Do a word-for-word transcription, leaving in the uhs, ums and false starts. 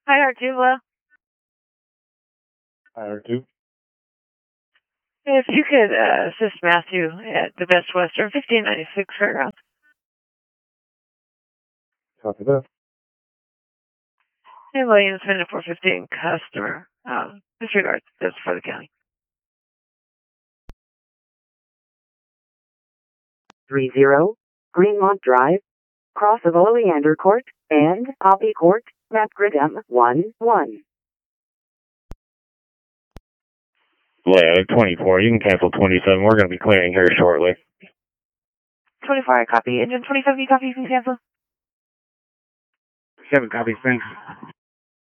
Hi, R two, hello. Hi, R two. If you could uh, assist Matthew at the Best Western, fifteen ninety-six Fairgrounds. Copy that. Hey, Williams, minute four fifteen, customer. Um, disregard, that's for the county. three zero, Greenmont Drive, cross of Oleander Court and Poppy Court, Macgridam one one. Layout twenty-four, you can cancel twenty-seven. We're going to be clearing here shortly. twenty-four, I copy. Engine twenty-seven, you copy, you can cancel. Seven copies, thanks.